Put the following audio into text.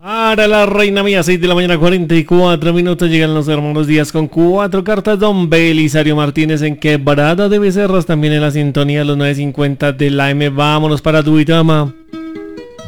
Para la reina mía, 6 de la mañana, 44 minutos. Llegan los hermanos Díaz con 4 cartas. Don Belisario Martínez en Quebrada de Becerras, también en la sintonía de los 9:50 de la M. Vámonos para Duitama.